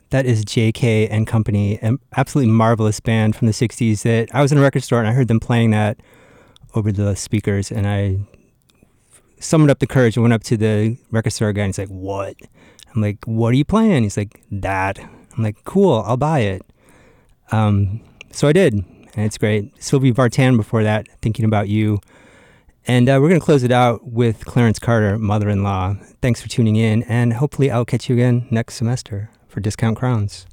That is J.K. and Company, an absolutely marvelous band from the 60s that I was in a record store and I heard them playing that over the speakers, and I summoned up the courage and went up to the record store guy and he's like, "What?" I'm like, "What are you playing?" He's like, "That." I'm like, "Cool, I'll buy it." So I did, and it's great. Sylvie Vartan before that, Thinking About You. And we're going to close it out with Clarence Carter, Mother-in-Law. Thanks for tuning in, and hopefully I'll catch you again next semester for Discount Crowns.